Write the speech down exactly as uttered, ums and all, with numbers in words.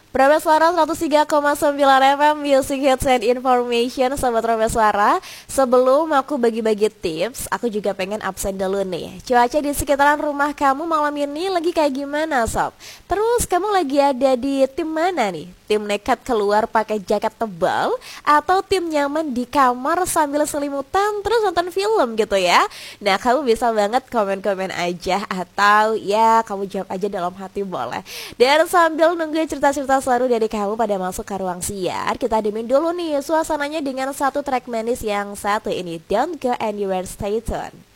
Prambes Suara seratus tiga koma sembilan F M Music Hits and Information. Sobat Prambes Suara, sebelum aku bagi-bagi tips, aku juga pengen absen dulu nih. Cuaca di sekitaran rumah kamu malam ini lagi kayak gimana, Sob? Terus kamu lagi ada di tim mana nih? Tim nekat keluar pakai jaket tebal atau tim nyaman di kamar sambil selimutan terus nonton film gitu ya? Nah, kamu bisa banget komen-komen aja atau ya kamu jawab aja dalam hati boleh. Dan sambil nunggu cerita-cerita seru dari kamu pada masuk ke ruang siar, kita demin dulu nih suasananya dengan satu track manis yang satu ini. Don't go anywhere, stay tuned.